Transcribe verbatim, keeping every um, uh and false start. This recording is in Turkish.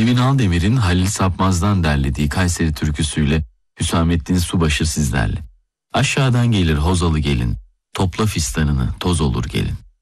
Emin Aldemir'in Halil Sapmaz'dan derlediği Kayseri türküsüyle Hüsamettin Subaşı sizlerle. Aşağıdan gelir Hozalı gelin, topla fistanını toz olur gelin.